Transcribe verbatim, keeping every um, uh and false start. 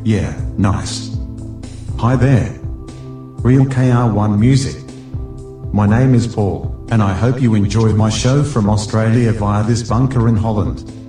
Yeah, nice. Hi there. Real K R one Music. My name is Paul, and I hope you enjoy my show from Australia via this bunker in Holland.